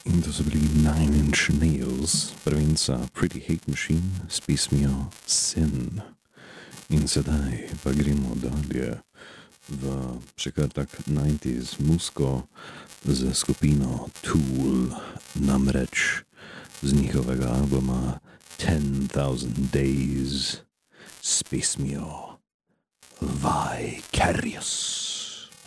In to so bili Nine Inch Nails, prvenca Pretty Hate Machine s pesmijo Sin. In sedaj pa gremo dalje v še kar tak 90s musko z skupino Tool, namreč z njihovega albuma 10,000 Days s pesmijo Vicarious.